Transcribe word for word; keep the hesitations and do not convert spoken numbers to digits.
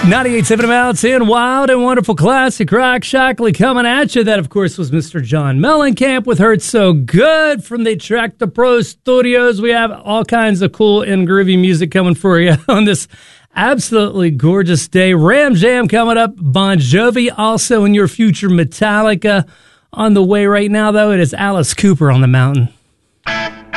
ninety-eight point seven Mountain, wild and wonderful classic rock, Shockley coming at you. That, of course, was Mister John Mellencamp with Hurt So Good from the Track the Pro Studios. We have all kinds of cool and groovy music coming for you on this absolutely gorgeous day. Ram Jam coming up, Bon Jovi also in your future, Metallica on the way right now, though. It is Alice Cooper on the mountain.